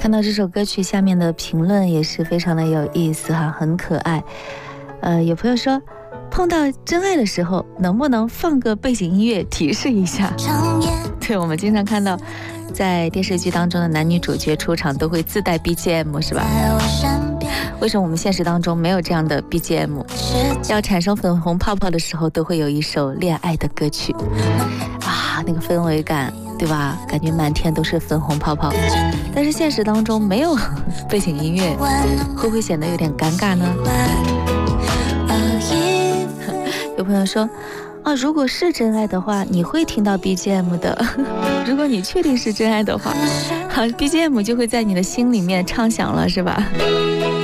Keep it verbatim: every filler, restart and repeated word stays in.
看到这首歌曲下面的评论也是非常的有意思哈，很可爱。呃，有朋友说，碰到真爱的时候，能不能放个背景音乐提示一下？对，我们经常看到，在电视剧当中的男女主角出场都会自带 B G M 是吧？为什么我们现实当中没有这样的 B G M？ 要产生粉红泡泡的时候，都会有一首恋爱的歌曲啊，那个氛围感，对吧？感觉满天都是粉红泡泡。但是现实当中没有背景音乐，会不会显得有点尴尬呢？有朋友说啊，如果是真爱的话，你会听到 B G M 的。如果你确定是真爱的话，好 ，B G M 就会在你的心里面唱响了，是吧？